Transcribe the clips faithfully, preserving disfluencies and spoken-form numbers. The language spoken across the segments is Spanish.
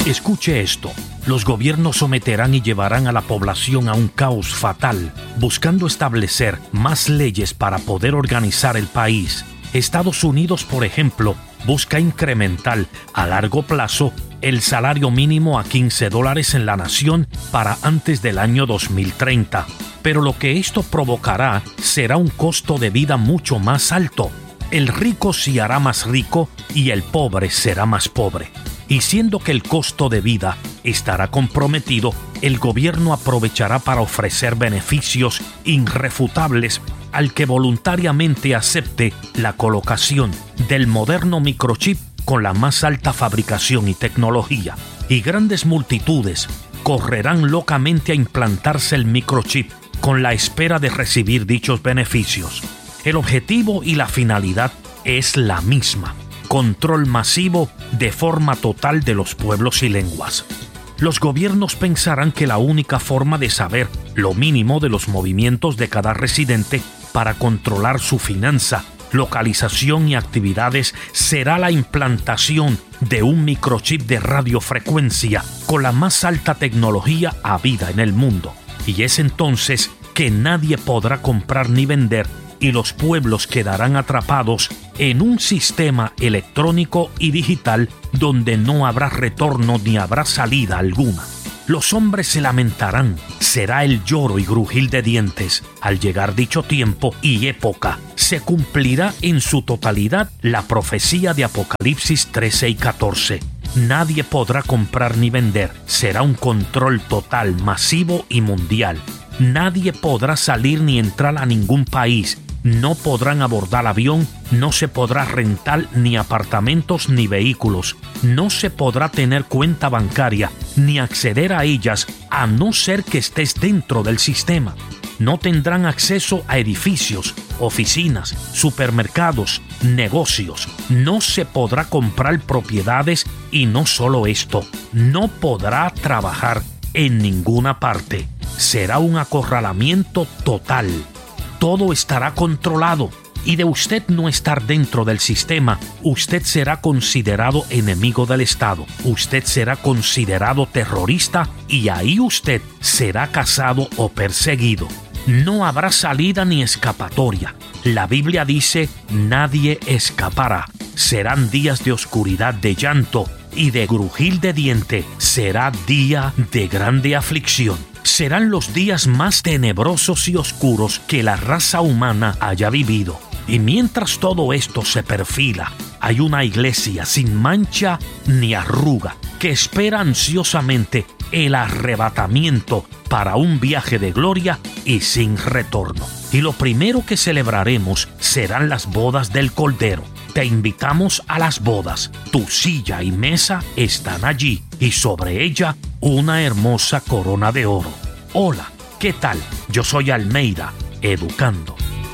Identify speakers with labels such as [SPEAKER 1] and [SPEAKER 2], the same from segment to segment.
[SPEAKER 1] Escuche esto. Los gobiernos someterán y llevarán a la población a un caos fatal, buscando establecer más leyes para poder organizar el país. Estados Unidos, por ejemplo, busca incrementar a largo plazo el salario mínimo a quince dólares en la nación para antes del año dos mil treinta. Pero lo que esto provocará será un costo de vida mucho más alto. El rico se hará más rico y el pobre será más pobre. Y siendo que el costo de vida estará comprometido, el gobierno aprovechará para ofrecer beneficios irrefutables al que voluntariamente acepte la colocación del moderno microchip con la más alta fabricación y tecnología. Y grandes multitudes correrán locamente a implantarse el microchip con la espera de recibir dichos beneficios. El objetivo y la finalidad es la misma: control masivo de forma total de los pueblos y lenguas. Los gobiernos pensarán que la única forma de saber lo mínimo de los movimientos de cada residente para controlar su finanza, localización y actividades será la implantación de un microchip de radiofrecuencia con la más alta tecnología habida en el mundo. Y es entonces que nadie podrá comprar ni vender y los pueblos quedarán atrapados en un sistema electrónico y digital donde no habrá retorno ni habrá salida alguna. Los hombres se lamentarán, será el lloro y grujir de dientes. Al llegar dicho tiempo y época, se cumplirá en su totalidad la profecía de Apocalipsis trece y catorce. Nadie podrá comprar ni vender, será un control total, masivo y mundial. Nadie podrá salir ni entrar a ningún país. No podrán abordar avión, no se podrá rentar ni apartamentos ni vehículos, no se podrá tener cuenta bancaria ni acceder a ellas a no ser que estés dentro del sistema. No tendrán acceso a edificios, oficinas, supermercados, negocios. No se podrá comprar propiedades y no solo esto, no podrá trabajar en ninguna parte. Será un acorralamiento total. Todo estará controlado y de usted no estar dentro del sistema, usted será considerado enemigo del Estado, usted será considerado terrorista y ahí usted será cazado o perseguido. No habrá salida ni escapatoria. La Biblia dice: nadie escapará. Serán días de oscuridad, de llanto y de grujir de diente. Será día de grande aflicción. Serán los días más tenebrosos y oscuros que la raza humana haya vivido. Y mientras todo esto se perfila, hay una iglesia sin mancha ni arruga que espera ansiosamente el arrebatamiento para un viaje de gloria y sin retorno. Y lo primero que celebraremos serán las bodas del Cordero. Te invitamos a las bodas. Tu silla y mesa están allí y sobre ella una hermosa corona de oro. Hola, ¿qué tal? Yo soy Almeida, educando.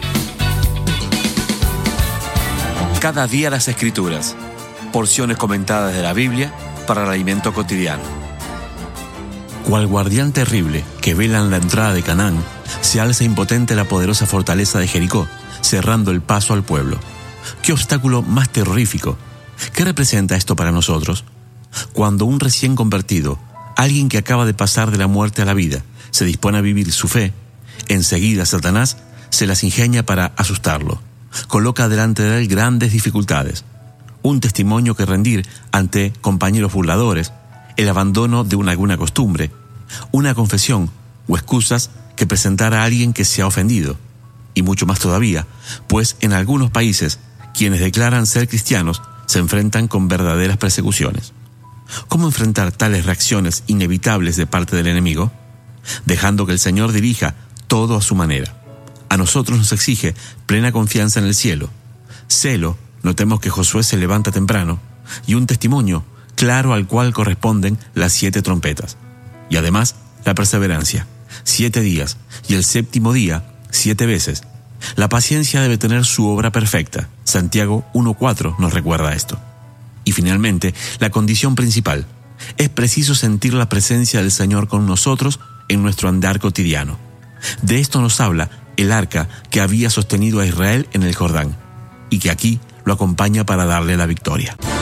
[SPEAKER 2] Cada día las Escrituras, porciones comentadas de la Biblia para el alimento cotidiano. Cual guardián terrible que vela en la entrada de Canaán, se alza impotente la poderosa fortaleza de Jericó, cerrando el paso al pueblo. ¿Qué obstáculo más terrorífico? ¿Qué representa esto para nosotros? Cuando un recién convertido, alguien que acaba de pasar de la muerte a la vida, se dispone a vivir su fe, enseguida Satanás se las ingenia para asustarlo. Coloca delante de él grandes dificultades, un testimonio que rendir ante compañeros burladores, el abandono de una alguna costumbre, una confesión o excusas que presentar a alguien que se ha ofendido, y mucho más todavía, pues en algunos países quienes declaran ser cristianos se enfrentan con verdaderas persecuciones. ¿Cómo enfrentar tales reacciones inevitables de parte del enemigo? Dejando que el Señor dirija todo a su manera. A nosotros nos exige plena confianza en el cielo, celo, notemos que Josué se levanta temprano, y un testimonio claro al cual corresponden las siete trompetas. Y además, la perseverancia, siete días, y el séptimo día, siete veces. La paciencia debe tener su obra perfecta. Santiago uno cuatro nos recuerda esto. Y finalmente, la condición principal. Es preciso sentir la presencia del Señor con nosotros en nuestro andar cotidiano. De esto nos habla el arca que había sostenido a Israel en el Jordán, y que aquí lo acompaña para darle la victoria.